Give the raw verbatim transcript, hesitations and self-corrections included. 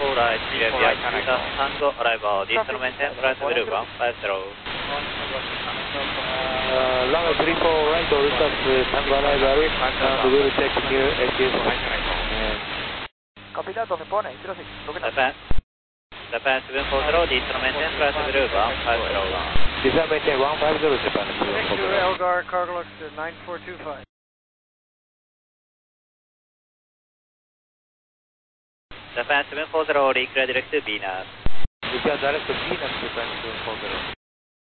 four right, Juliet Yakuza Tango, arrival, Eastern maintain, flight blue one five zero. Uh, runway three four right, Oritas Tango arrival, and we will take new exit. Copy that, donde pone, zero six. Japan, Japan seven four zero, Eastern maintain, flight blue one five zero. Eastern maintain one five zero, Japan seven four zero. Elgar, Cargolux nine four two five. Japan seven four zero, reclear direct to Venus. We got direct to Venus, Japan seven four zero.